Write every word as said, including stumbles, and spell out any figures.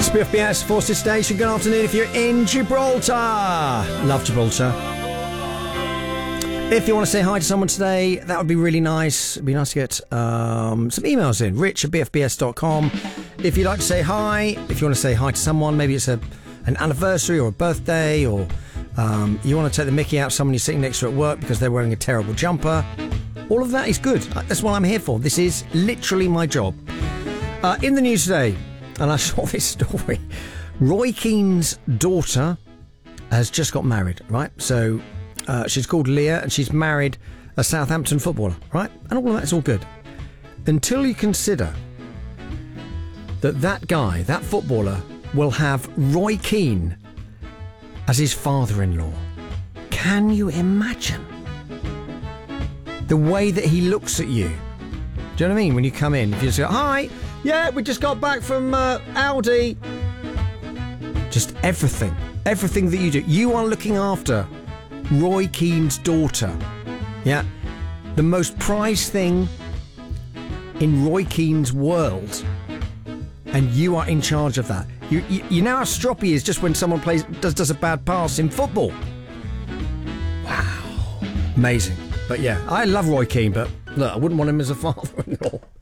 It's B F B S Forces Station. Good afternoon if you're in Gibraltar. Love Gibraltar. If you want to say hi to someone today, that would be really nice. It'd be nice to get um, some emails in. Rich at b f b s dot com. If you'd like to say hi, if you want to say hi to someone, maybe it's a an anniversary or a birthday, or um, you want to take the mickey out of someone you're sitting next to at work because they're wearing a terrible jumper. All of that is good. That's what I'm here for. This is literally my job. Uh, in the news today, and I saw this story, Roy Keane's daughter has just got married, right? So uh, she's called Leah and she's married a Southampton footballer, right? And all of that's all good. Until you consider that that guy, that footballer, will have Roy Keane as his father-in-law. Can you imagine the way that he looks at you? Do you know what I mean? When you come in, if you just go, hi, yeah, we just got back from uh, Aldi. Just everything, everything that you do. You are looking after Roy Keane's daughter. Yeah. The most prized thing in Roy Keane's world. And you are in charge of that. You, you, you know how stroppy he is just when someone plays does, does a bad pass in football. Wow. Amazing. But yeah, I love Roy Keane, but look, I wouldn't want him as a father-in-law.